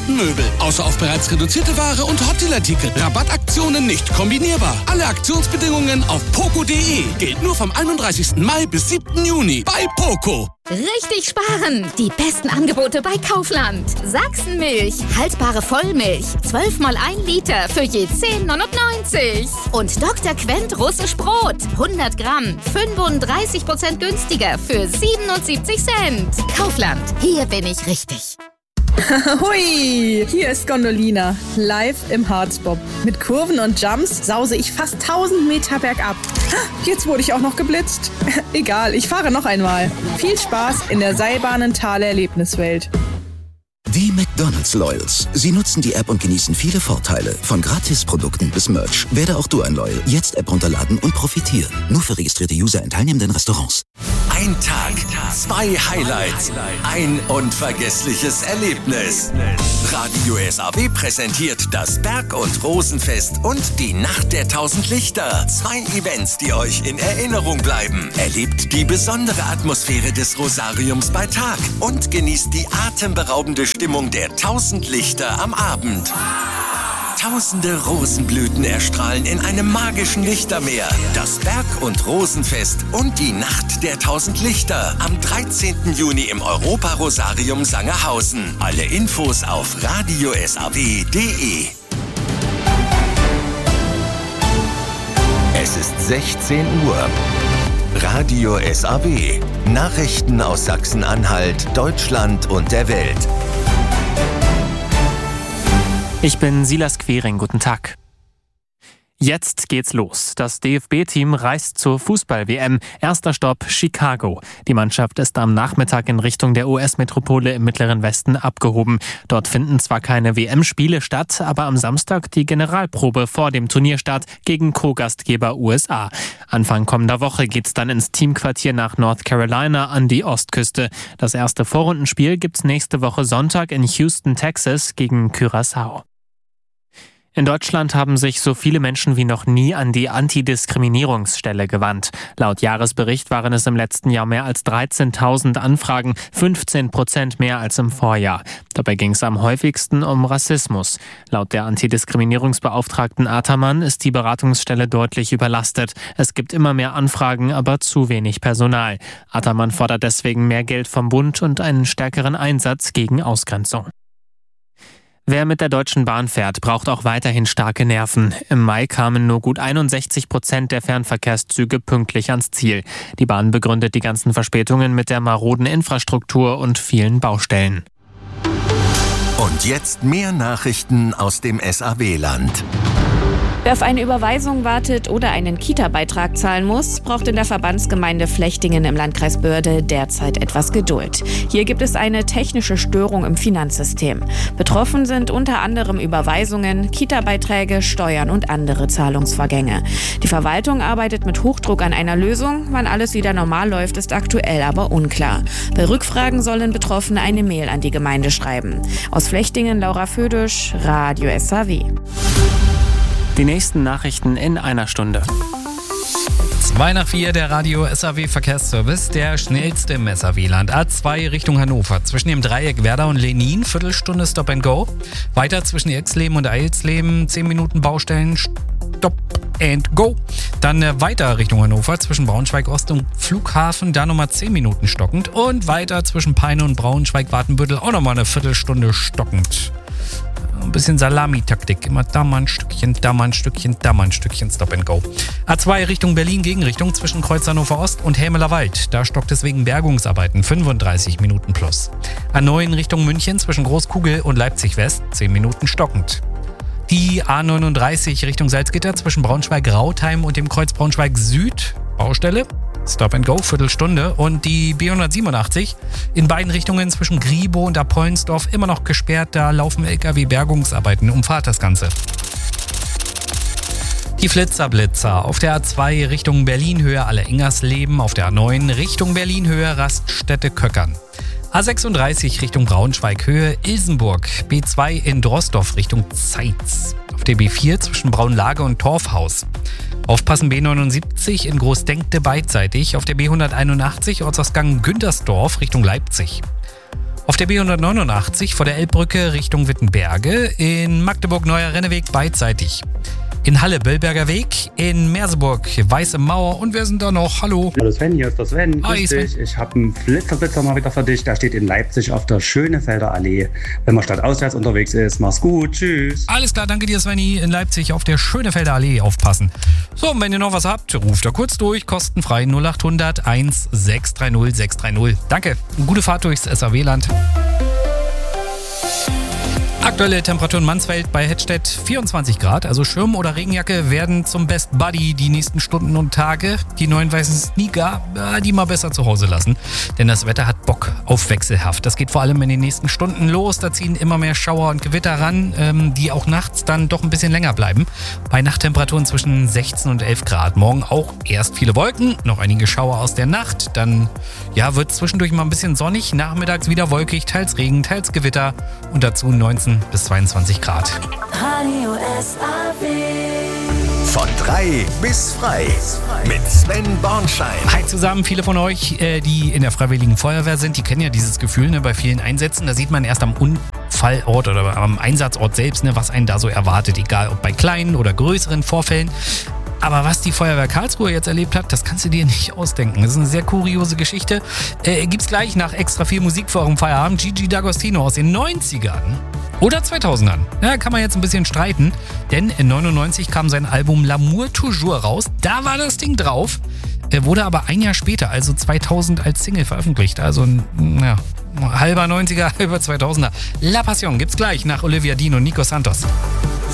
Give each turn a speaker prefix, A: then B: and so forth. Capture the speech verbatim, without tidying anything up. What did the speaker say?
A: besten Möbel. Außer auf bereits reduzierte Ware und Hotdeal-Artikel. Rabattaktionen nicht kombinierbar. Alle Aktionsbedingungen auf poco punkt de. Gilt nur vom einunddreißigsten Mai bis siebten Juni bei Poco.
B: Richtig sparen! Die besten Angebote bei Kaufland. Sachsenmilch, haltbare Vollmilch, zwölf mal ein Liter für je zehn neunundneunzig. Und Doktor Quent russisch Brot, hundert Gramm, fünfunddreißig Prozent günstiger für siebenundsiebzig Cent. Kaufland, hier bin ich richtig.
C: Hui, hier ist Gondolina, live im Harzbob. Mit Kurven und Jumps sause ich fast tausend Meter bergab. Jetzt wurde ich auch noch geblitzt. Egal, ich fahre noch einmal. Viel Spaß in der Seilbahnenthaler Erlebniswelt.
D: Die McDonald's Loyals. Sie nutzen die App und genießen viele Vorteile. Von Gratisprodukten bis Merch. Werde auch du ein Loyal. Jetzt App runterladen und profitieren. Nur für registrierte User in teilnehmenden Restaurants.
E: Ein Tag, zwei Highlights, ein unvergessliches Erlebnis. Radio S A W präsentiert das Berg- und Rosenfest und die Nacht der tausend Lichter. Zwei Events, die euch in Erinnerung bleiben. Erlebt die besondere Atmosphäre des Rosariums bei Tag und genießt die atemberaubende Stimmung der tausend Lichter am Abend. Tausende Rosenblüten erstrahlen in einem magischen Lichtermeer. Das Berg- und Rosenfest und die Nacht der tausend Lichter am dreizehnten Juni im Europa-Rosarium Sangerhausen. Alle Infos auf radio s a w punkt de. Es ist sechzehn Uhr. Radio S A W. Nachrichten aus Sachsen-Anhalt, Deutschland und der Welt.
F: Ich bin Silas Quering, guten Tag. Jetzt geht's los. Das D F B-Team reist zur Fußball-W M. Erster Stopp Chicago. Die Mannschaft ist am Nachmittag in Richtung der U S-Metropole im Mittleren Westen abgehoben. Dort finden zwar keine W M-Spiele statt, aber am Samstag die Generalprobe vor dem Turnierstart gegen Co-Gastgeber U S A. Anfang kommender Woche geht's dann ins Teamquartier nach North Carolina an die Ostküste. Das erste Vorrundenspiel gibt's nächste Woche Sonntag in Houston, Texas gegen Curaçao. In Deutschland haben sich so viele Menschen wie noch nie an die Antidiskriminierungsstelle gewandt. Laut Jahresbericht waren es im letzten Jahr mehr als dreizehntausend Anfragen, fünfzehn Prozent mehr als im Vorjahr. Dabei ging es am häufigsten um Rassismus. Laut der Antidiskriminierungsbeauftragten Ataman ist die Beratungsstelle deutlich überlastet. Es gibt immer mehr Anfragen, aber zu wenig Personal. Ataman fordert deswegen mehr Geld vom Bund und einen stärkeren Einsatz gegen Ausgrenzung. Wer mit der Deutschen Bahn fährt, braucht auch weiterhin starke Nerven. Im Mai kamen nur gut einundsechzig Prozent der Fernverkehrszüge pünktlich ans Ziel. Die Bahn begründet die ganzen Verspätungen mit der maroden Infrastruktur und vielen Baustellen.
E: Und jetzt mehr Nachrichten aus dem S A W-Land.
G: Wer auf eine Überweisung wartet oder einen Kita-Beitrag zahlen muss, braucht in der Verbandsgemeinde Flechtingen im Landkreis Börde derzeit etwas Geduld. Hier gibt es eine technische Störung im Finanzsystem. Betroffen sind unter anderem Überweisungen, Kita-Beiträge, Steuern und andere Zahlungsvorgänge. Die Verwaltung arbeitet mit Hochdruck an einer Lösung. Wann alles wieder normal läuft, ist aktuell aber unklar. Bei Rückfragen sollen Betroffene eine Mail an die Gemeinde schreiben. Aus Flechtingen, Laura Födisch, Radio S A W.
F: Die nächsten Nachrichten in einer Stunde.
H: zwei nach vier, der Radio S A W Verkehrsservice, der schnellste im S A W-Land. A zwei Richtung Hannover, zwischen dem Dreieck Werder und Lenin, Viertelstunde Stop and Go. Weiter zwischen Exleben und Eilsleben, zehn Minuten Baustellen, Stop and Go. Dann äh, weiter Richtung Hannover, zwischen Braunschweig Ost und Flughafen, da nochmal zehn Minuten stockend. Und weiter zwischen Peine und Braunschweig-Watenbüttel, auch nochmal eine Viertelstunde stockend. Ein bisschen Salami-Taktik. Immer da mal ein Stückchen, da mal ein Stückchen, da mal ein Stückchen, Stop and Go. A zwei Richtung Berlin, Gegenrichtung zwischen Kreuz Hannover Ost und Helmeler Wald. Da stockt es wegen Bergungsarbeiten, fünfunddreißig Minuten plus. A neun Richtung München zwischen Großkugel und Leipzig West, zehn Minuten stockend. Die A neununddreißig Richtung Salzgitter zwischen Braunschweig-Rautheim und dem Kreuz Braunschweig Süd, Baustelle. Stop and Go, Viertelstunde. Und die B hundertsiebenundachtzig in beiden Richtungen zwischen Griebow und Apollensdorf immer noch gesperrt. Da laufen L K W-Bergungsarbeiten. Umfahrt das Ganze. Die Flitzerblitzer auf der A zwei Richtung Berlin-Höhe Alle-Ingersleben, auf der A neun Richtung Berlin-Höhe Raststätte-Köckern. A sechsunddreißig Richtung Braunschweig-Höhe Ilsenburg, B zwei in Drosdorf Richtung Zeitz. Auf der B vier zwischen Braunlage und Torfhaus. Aufpassen B neunundsiebzig in Großdenkte beidseitig. Auf der B hunderteinundachtzig Ortsausgang Güntersdorf Richtung Leipzig. Auf der B hundertneunundachtzig vor der Elbbrücke Richtung Wittenberge. In Magdeburg Neuer Renneweg beidseitig. In Halle Böllberger Weg, in Merseburg Weiße Mauer und wer sind da noch? Hallo.
I: Hallo Sven, hier ist der Sven.
H: Hi,
I: Grüß
H: Sven.
I: dich. Ich habe einen Flitzerblitzer mal wieder für dich. Der steht in Leipzig auf der Schönefelder Allee. Wenn man stadtauswärts unterwegs ist, mach's gut. Tschüss.
H: Alles klar, danke dir Svenny. In Leipzig auf der Schönefelder Allee aufpassen. So, und wenn ihr noch was habt, ruft da kurz durch. Kostenfrei null acht hundert eins sechs drei null sechs drei null. Danke. Gute Fahrt durchs S A W-Land. Aktuelle Temperatur in Mansfeld bei Hettstedt vierundzwanzig Grad, also Schirm oder Regenjacke werden zum Best Buddy die nächsten Stunden und Tage. Die neuen weißen Sneaker, äh, die mal besser zu Hause lassen, denn das Wetter hat Bock auf wechselhaft. Das geht vor allem in den nächsten Stunden los, da ziehen immer mehr Schauer und Gewitter ran, ähm, die auch nachts dann doch ein bisschen länger bleiben. Bei Nachttemperaturen zwischen sechzehn und elf Grad. Morgen auch erst viele Wolken, noch einige Schauer aus der Nacht, dann ja, wird zwischendurch mal ein bisschen sonnig, nachmittags wieder wolkig, teils Regen, teils Gewitter und dazu neunzehn bis zweiundzwanzig Grad.
J: Radio S A W.
E: Von drei bis frei. Mit Sven Bornschein.
H: Hi zusammen, viele von euch, äh, die in der Freiwilligen Feuerwehr sind, die kennen ja dieses Gefühl, ne, bei vielen Einsätzen. Da sieht man erst am Unfallort oder am Einsatzort selbst, ne, was einen da so erwartet. Egal ob bei kleinen oder größeren Vorfällen. Aber was die Feuerwehr Karlsruhe jetzt erlebt hat, das kannst du dir nicht ausdenken. Das ist eine sehr kuriose Geschichte. Äh, gibt's gleich nach extra viel Musik vor eurem Feierabend. Gigi D'Agostino aus den neunzigern oder zweitausendern. Ja, kann man jetzt ein bisschen streiten. Denn in neunundneunzig kam sein Album L'amour toujours raus. Da war das Ding drauf. Er wurde aber ein Jahr später, also zweitausend, als Single veröffentlicht. Also ein ja, halber neunziger, halber zweitausender. La Passion gibt's gleich nach Olivia Dean und Nico Santos.